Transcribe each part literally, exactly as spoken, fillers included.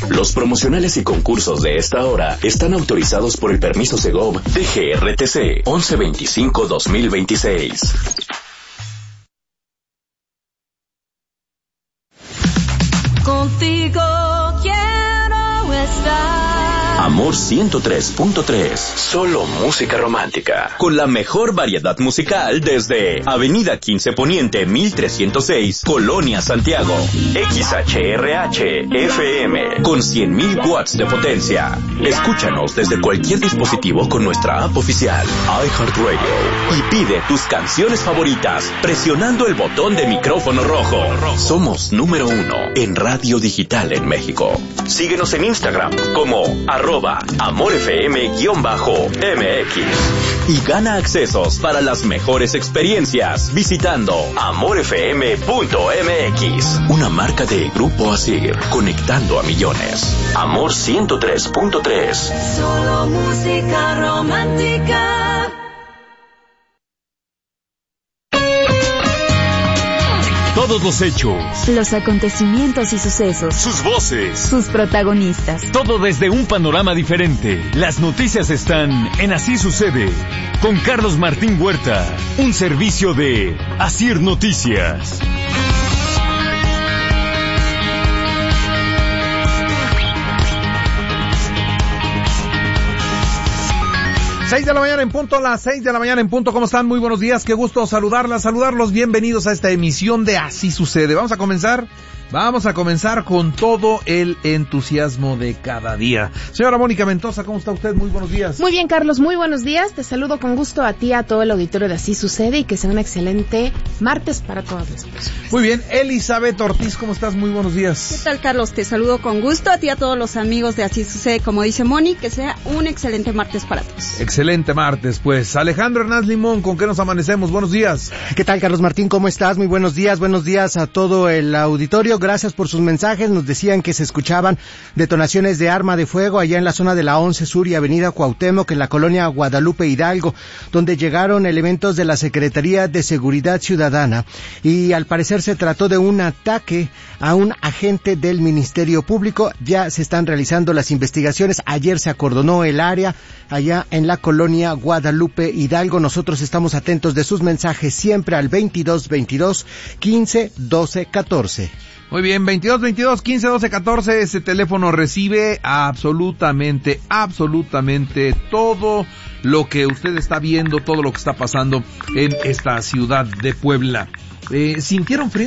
Los promocionales y concursos de esta hora están autorizados por el permiso Segov D G R T C once veinticinco dos mil veintiséis. Contigo quiero estar. Amor ciento tres punto tres, solo música romántica, con la mejor variedad musical desde Avenida quince Poniente mil trescientos seis, Colonia Santiago, X H R H F M, con cien mil watts de potencia. Escúchanos desde cualquier dispositivo con nuestra app oficial, iHeartRadio, y pide tus canciones favoritas presionando el botón de micrófono rojo. Somos número uno en radio digital en México. Síguenos en Instagram como arroba amorfm-mx y gana accesos para las mejores experiencias visitando amorfm punto m x. Una marca de Grupo Asir, conectando a millones. Amor ciento tres punto tres. Solo música romántica. Todos los hechos, los acontecimientos y sucesos, sus voces, sus protagonistas. Todo desde un panorama diferente. Las noticias están en Así Sucede, con Carlos Martín Huerta, un servicio de Asir Noticias. Seis de la mañana en punto, las seis de la mañana en punto. ¿Cómo están? Muy buenos días, qué gusto saludarlas, saludarlos. Bienvenidos a esta emisión de Así Sucede. Vamos a comenzar, vamos a comenzar con todo el entusiasmo de cada día. Señora Mónica Mendoza, ¿cómo está usted? Muy buenos días. Muy bien, Carlos, muy buenos días. Te saludo con gusto a ti, a todo el auditorio de Así Sucede, y que sea un excelente martes para todas las personas. Muy bien, Elizabeth Ortiz, ¿cómo estás? Muy buenos días. ¿Qué tal, Carlos? Te saludo con gusto a ti, a todos los amigos de Así Sucede. Como dice Moni, que sea un excelente martes para todos. Excelente martes, pues. Alejandro Hernández Limón, ¿con qué nos amanecemos? Buenos días. ¿Qué tal, Carlos Martín? ¿Cómo estás? Muy buenos días, buenos días a todo el auditorio. Gracias por sus mensajes. Nos decían que se escuchaban detonaciones de arma de fuego allá en la zona de la once Sur y Avenida Cuauhtémoc, en la colonia Guadalupe Hidalgo, donde llegaron elementos de la Secretaría de Seguridad Ciudadana y al parecer se trató de un ataque a un agente del Ministerio Público. Ya se están realizando las investigaciones. Ayer se acordonó el área allá en la colonia Guadalupe Hidalgo. Nosotros estamos atentos de sus mensajes siempre al veintidós veintidós quince doce catorce. Muy bien, veintidós veintidós quince doce catorce, ese teléfono recibe absolutamente, absolutamente todo lo que usted está viendo, todo lo que está pasando en esta ciudad de Puebla. Eh, ¿Sintieron frío?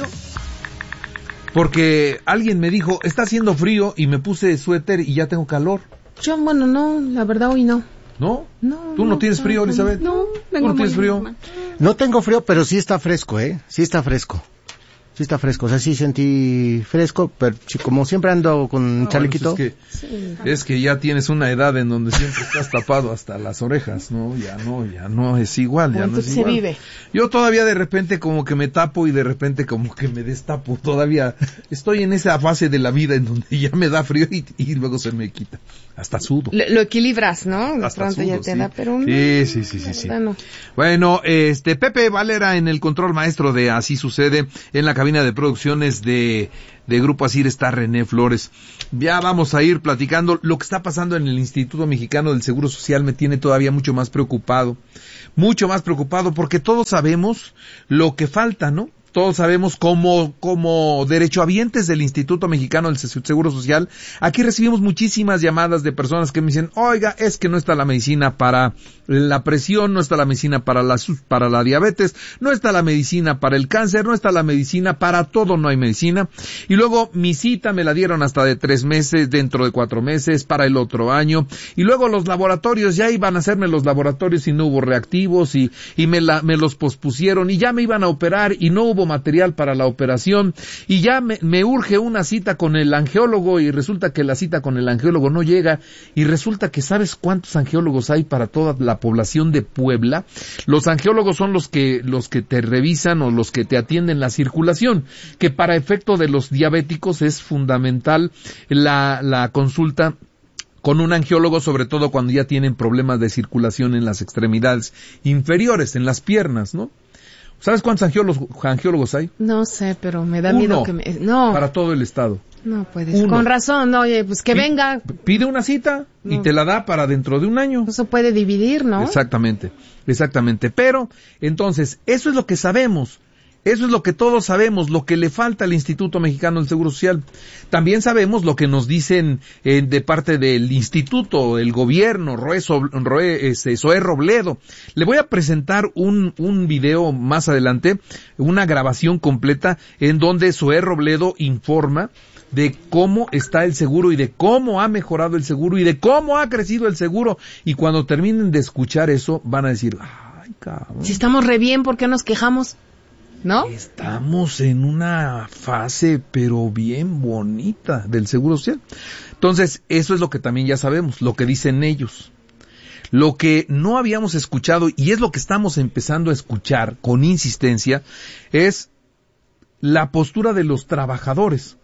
Porque alguien me dijo, está haciendo frío, y me puse suéter y ya tengo calor. Yo, bueno, no, la verdad hoy no. ¿No? No. ¿Tú no, no tienes frío, Elizabeth? No, ¿Tú no tienes frío? No tengo frío, pero sí está fresco, ¿eh? Sí está fresco. Sí está fresco, o sea, sí sentí fresco, pero sí, como siempre ando con no, chalequito. Bueno, pues es, que, sí. es que ya tienes una edad en donde siempre estás tapado hasta las orejas, ¿no? Ya no, ya no es igual, ya no es se igual. Vive. Yo todavía de repente como que me tapo y de repente como que me destapo, todavía estoy en esa fase de la vida en donde ya me da frío y, y luego se me quita. Hasta sudo. Lo, lo equilibras, ¿no? De Hasta pronto sudo, ya te sí. da, pero no. Sí, sí, sí, sí, sí. No. Bueno, este, Pepe Valera en el control maestro de Así Sucede, en la cabina de producciones de, de Grupo Asir está René Flores. Ya vamos a ir platicando. Lo que está pasando en el Instituto Mexicano del Seguro Social me tiene todavía mucho más preocupado. Mucho más preocupado porque todos sabemos lo que falta, ¿no? Todos sabemos como, como derechohabientes del Instituto Mexicano del Seguro Social, aquí recibimos muchísimas llamadas de personas que me dicen, oiga, es que no está la medicina para la presión, no está la medicina para la, para la diabetes, no está la medicina para el cáncer, no está la medicina para todo, no hay medicina. Y luego mi cita me la dieron hasta de tres meses, dentro de cuatro meses, para el otro año. Y luego los laboratorios, ya iban a hacerme los laboratorios y no hubo reactivos y, y me, la, me los pospusieron y ya me iban a operar y no hubo material para la operación y ya me, me urge una cita con el angiólogo y resulta que la cita con el angiólogo no llega y resulta que ¿sabes cuántos angiólogos hay para toda la población de Puebla? Los angiólogos son los que los que te revisan o los que te atienden la circulación, que para efecto de los diabéticos es fundamental la, la consulta con un angiólogo, sobre todo cuando ya tienen problemas de circulación en las extremidades inferiores, en las piernas, ¿no? ¿Sabes cuántos angiólogos, angiólogos hay? No sé, pero me da Uno, miedo que me... No, para todo el estado. no puedes. Uno. Con razón, no, oye, pues que Pi- venga. Pide una cita y No. te la da para dentro de un año. Eso puede dividir, ¿no? Exactamente, exactamente. Pero, entonces, eso es lo que sabemos. Eso es lo que todos sabemos, lo que le falta al Instituto Mexicano del Seguro Social. También sabemos lo que nos dicen eh, de parte del Instituto, el gobierno, Roe, So- Roe, este, Zoé Robledo. Le voy a presentar un, un video más adelante, una grabación completa, en donde Zoé Robledo informa de cómo está el seguro y de cómo ha mejorado el seguro y de cómo ha crecido el seguro. Y cuando terminen de escuchar eso, van a decir, ay, cabrón. Si estamos re bien, ¿por qué nos quejamos? ¿No? Estamos en una fase, pero bien bonita, del Seguro Social. Entonces, eso es lo que también ya sabemos, lo que dicen ellos. Lo que no habíamos escuchado, y es lo que estamos empezando a escuchar con insistencia, es la postura de los trabajadores.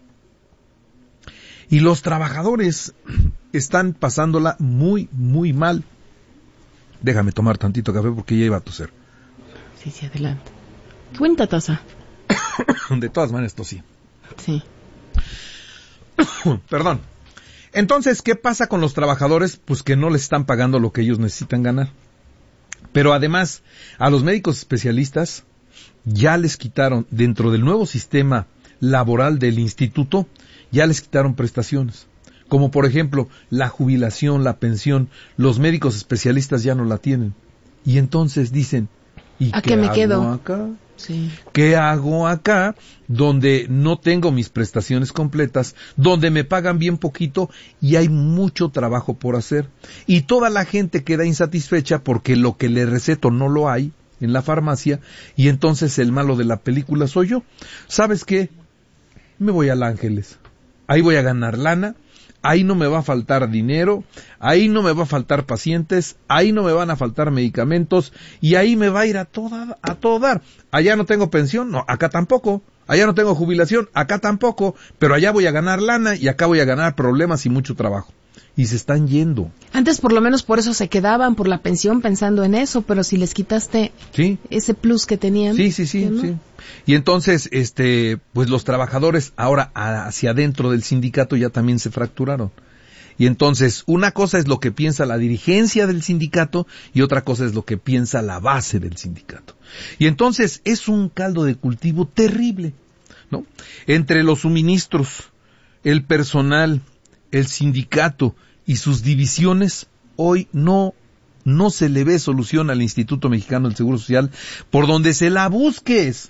Y los trabajadores están pasándola muy, muy mal. Déjame tomar tantito café porque ya iba a toser. Sí, sí, adelante. Cuenta, taza. De todas maneras, tosí. Sí. Perdón. Entonces, ¿qué pasa con los trabajadores? Pues que no les están pagando lo que ellos necesitan ganar. Pero además, a los médicos especialistas ya les quitaron, dentro del nuevo sistema laboral del instituto, ya les quitaron prestaciones. Como por ejemplo, la jubilación, la pensión, los médicos especialistas ya no la tienen. Y entonces dicen, ¿y ¿A qué qué me hago quedo? acá? Sí. ¿Qué hago acá donde no tengo mis prestaciones completas, donde me pagan bien poquito y hay mucho trabajo por hacer? Y toda la gente queda insatisfecha porque lo que le receto no lo hay en la farmacia y entonces el malo de la película soy yo. ¿Sabes qué? Me voy al Ángeles. Ahí voy a ganar lana. Ahí no me va a faltar dinero, ahí no me va a faltar pacientes, ahí no me van a faltar medicamentos y ahí me va a ir a toda, a todo dar. Allá no tengo pensión, no, acá tampoco. Allá no tengo jubilación, acá tampoco. Pero allá voy a ganar lana y acá voy a ganar problemas y mucho trabajo. Y se están yendo. Antes por lo menos por eso se quedaban, por la pensión, pensando en eso, pero si les quitaste ¿Sí? ese plus que tenían. Sí, sí, sí, ¿no? sí. Y entonces, este, pues los trabajadores ahora hacia adentro del sindicato ya también se fracturaron. Y entonces, una cosa es lo que piensa la dirigencia del sindicato y otra cosa es lo que piensa la base del sindicato. Y entonces es un caldo de cultivo terrible, ¿no? Entre los suministros, el personal, el sindicato y sus divisiones, hoy no, no se le ve solución al Instituto Mexicano del Seguro Social por donde se la busques.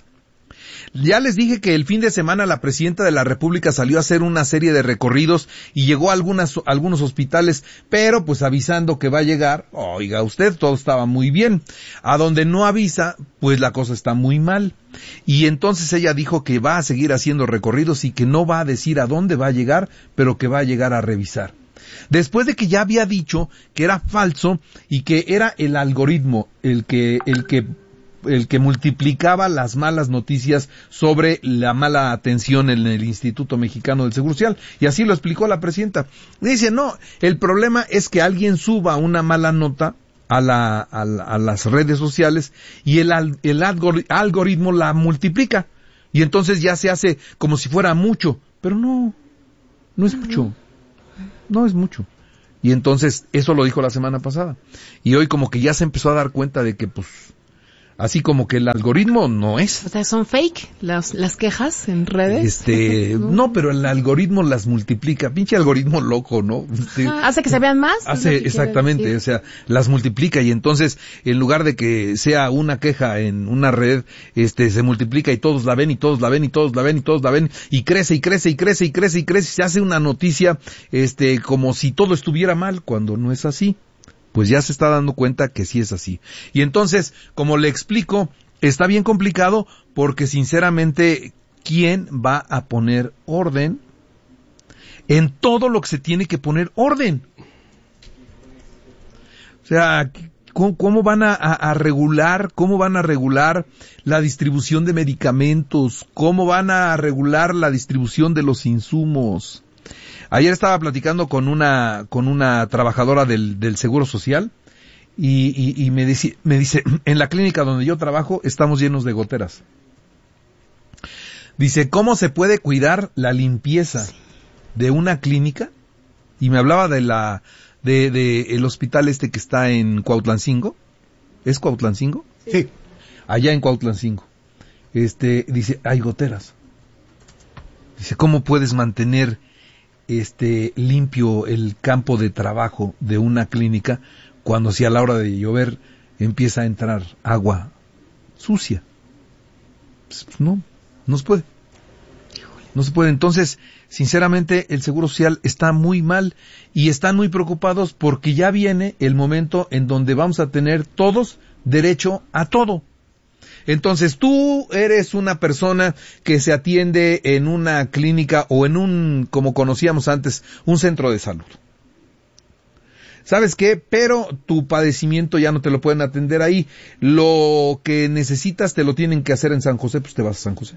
Ya les dije que el fin de semana la presidenta de la República salió a hacer una serie de recorridos y llegó a algunas, algunos hospitales, pero pues avisando que va a llegar, oiga usted, todo estaba muy bien. A donde no avisa, pues la cosa está muy mal. Y entonces ella dijo que va a seguir haciendo recorridos y que no va a decir a dónde va a llegar, pero que va a llegar a revisar. Después de que ya había dicho que era falso y que era el algoritmo el que, el que el que multiplicaba las malas noticias sobre la mala atención en el Instituto Mexicano del Seguro Social. Y así lo explicó la presidenta. Dice, no, el problema es que alguien suba una mala nota a, la, a, la, a las redes sociales y el, el algoritmo la multiplica. Y entonces ya se hace como si fuera mucho. Pero no, no es mucho. No es mucho. Y entonces eso lo dijo la semana pasada. Y hoy como que ya se empezó a dar cuenta de que pues así como que el algoritmo no es. O sea, son fake las, las quejas en redes. Este, no, pero el algoritmo las multiplica. Pinche algoritmo loco, ¿no? Este, ah, hace que se vean más. Hace, exactamente, o sea, las multiplica y entonces, en lugar de que sea una queja en una red, este, se multiplica y todos la ven y todos la ven y todos la ven y todos la ven y crece y crece y crece y crece y crece y se hace una noticia, este, como si todo estuviera mal cuando no es así. Pues ya se está dando cuenta que sí es así. Y entonces, como le explico, está bien complicado porque sinceramente, ¿quién va a poner orden en todo lo que se tiene que poner orden? O sea, ¿cómo, cómo van a, a, a regular, cómo van a regular la distribución de medicamentos? ¿Cómo van a regular la distribución de los insumos? Ayer estaba platicando con una con una trabajadora del, del Seguro Social y, y, y me, dice, me dice, en la clínica donde yo trabajo estamos llenos de goteras. Dice, ¿cómo se puede cuidar la limpieza de una clínica? Y me hablaba de la, de, de el hospital este que está en Cuautlancingo. ¿Es Cuautlancingo? Sí. Allá en Cuautlancingo. Este, dice, hay goteras. Dice, ¿cómo puedes mantener este limpio el campo de trabajo de una clínica cuando si a la hora de llover empieza a entrar agua sucia? Pues, no, no se puede. No se puede. Entonces, sinceramente, el Seguro Social está muy mal y están muy preocupados porque ya viene el momento en donde vamos a tener todos derecho a todo. Entonces, tú eres una persona que se atiende en una clínica o en un, como conocíamos antes, un centro de salud. ¿Sabes qué? Pero tu padecimiento ya no te lo pueden atender ahí. Lo que necesitas te lo tienen que hacer en San José, pues te vas a San José.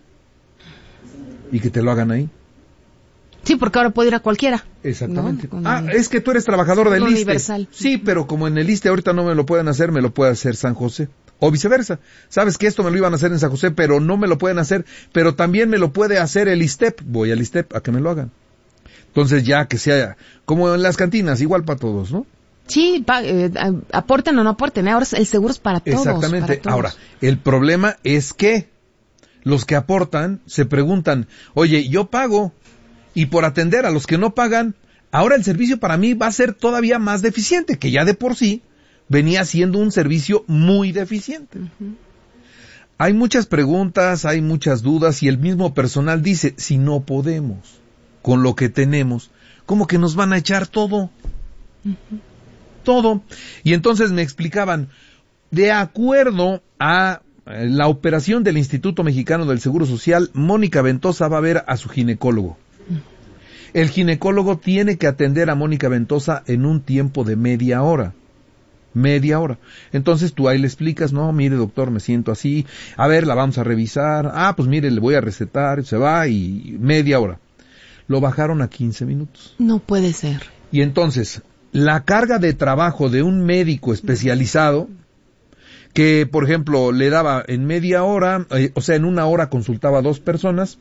Y que te lo hagan ahí. Sí, porque ahora puede ir a cualquiera. Exactamente. ¿No? Ah, es que tú eres trabajador del I S S S T E. Universal. Sí, pero como en el I S S S T E ahorita no me lo pueden hacer, me lo puede hacer San José. O viceversa. Sabes que esto me lo iban a hacer en San José, pero no me lo pueden hacer, pero también me lo puede hacer el I S S S T E P. Voy al I S S S T E P a que me lo hagan. Entonces ya que sea como en las cantinas, igual para todos, ¿no? Sí, pa, eh, aporten o no aporten, ahora el seguro es para todos. Exactamente. Para todos. Ahora, el problema es que los que aportan se preguntan, oye, yo pago, y por atender a los que no pagan, ahora el servicio para mí va a ser todavía más deficiente, que ya de por sí venía siendo un servicio muy deficiente. Uh-huh. Hay muchas preguntas, hay muchas dudas, y el mismo personal dice, si no podemos con lo que tenemos, ¿cómo que nos van a echar todo? Uh-huh. Todo. Y entonces me explicaban, de acuerdo a la operación del Instituto Mexicano del Seguro Social, Mónica Ventosa va a ver a su ginecólogo. El ginecólogo tiene que atender a Mónica Ventosa en un tiempo de media hora. Media hora. Entonces tú ahí le explicas, no, mire doctor, me siento así, a ver, la vamos a revisar, ah, pues mire, le voy a recetar, se va y media hora. Lo bajaron a quince minutos. No puede ser. Y entonces, la carga de trabajo de un médico especializado, que por ejemplo le daba en media hora, eh, o sea en una hora consultaba a dos personas,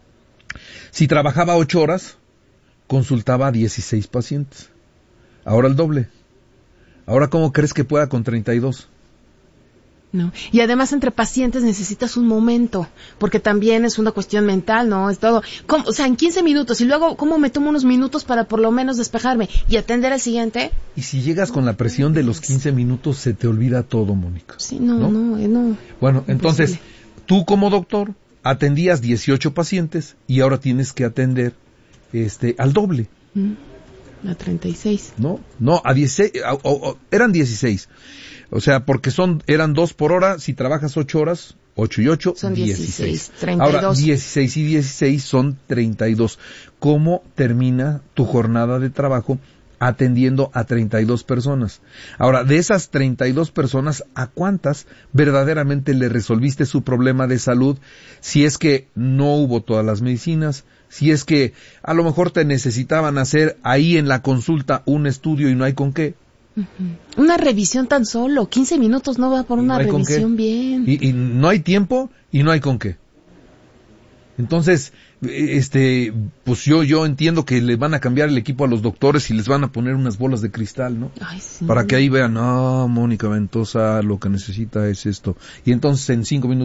si trabajaba ocho horas, consultaba a dieciséis pacientes. Ahora el doble. Ahora ¿cómo crees que pueda con treinta y dos? No. Y además entre pacientes necesitas un momento, porque también es una cuestión mental, ¿no? Es todo. ¿Cómo? O sea, en quince minutos, y luego, ¿cómo me tomo unos minutos para por lo menos despejarme y atender al siguiente? Y si llegas con la presión de los quince minutos, se te olvida todo, Mónica. Sí, no, no, no. no. Bueno, entonces, tú como doctor atendías dieciocho pacientes y ahora tienes que atender este al doble. A treinta y seis. No, no, a dieciséis, a, a, a, eran dieciséis. O sea, porque son, eran dos por hora, si trabajas ocho horas, ocho y ocho, son dieciséis. dieciséis. treinta y dos. Ahora, dieciséis y dieciséis son treinta y dos. ¿Cómo termina tu jornada de trabajo atendiendo a treinta y dos personas? Ahora, de esas treinta y dos personas, ¿a cuántas verdaderamente le resolviste su problema de salud? Si es que no hubo todas las medicinas, si es que a lo mejor te necesitaban hacer ahí en la consulta un estudio y no hay con qué. Uh-huh. Una revisión tan solo, quince minutos no va por una no revisión bien. Y, y no hay tiempo y no hay con qué. Entonces, este, pues yo, yo entiendo que le van a cambiar el equipo a los doctores y les van a poner unas bolas de cristal, ¿no? Ay, sí. Para que ahí vean, no, Mónica Ventosa lo que necesita es esto. Y entonces en cinco minutos